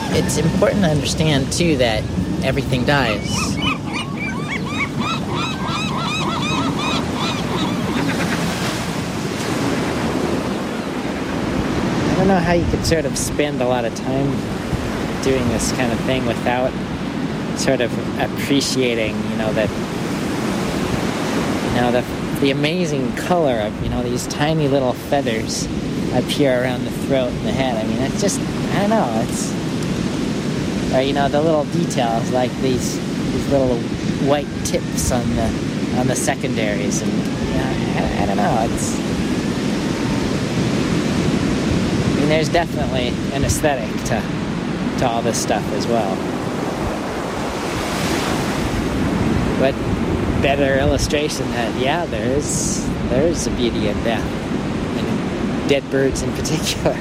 it's important to understand, too, that everything dies. I don't know how you could sort of spend a lot of time doing this kind of thing without sort of appreciating, the amazing color of, these tiny little feathers up here around the throat and the head. I mean, it's just, I don't know, it's, or, the little details like these little white tips on the secondaries, and, I don't know, it's, I mean, there's definitely an aesthetic to all this stuff as well. But better illustration that, there's a beauty in death, and dead birds in particular.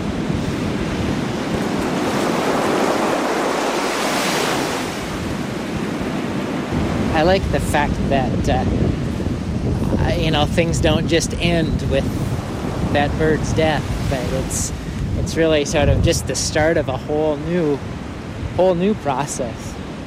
I like the fact that, things don't just end with that bird's death, but it's really sort of just the start of a whole new process.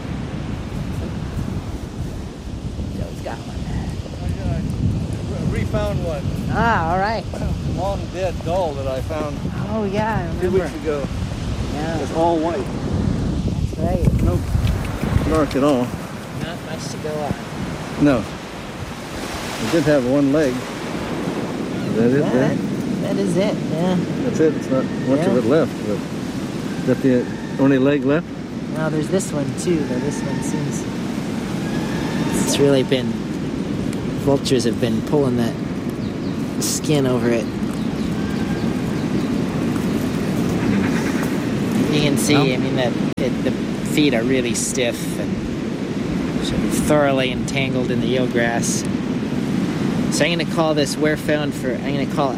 Found one. Ah, all right. Long dead gull that I found. Oh yeah, I remember. 2 weeks ago. Yeah. It's all white. That's right. Nope. Dark at all. Not much to go on. No. It did have one leg. Is that it there? That is it, yeah. That's it. It's not much of it left. But is that the only leg left? No, there's this one too, though this one seems... It's really been... Vultures have been pulling that skin over it. You can see, that the feet are really stiff and sort of thoroughly entangled in the eelgrass. So I'm going to call this I'm going to call it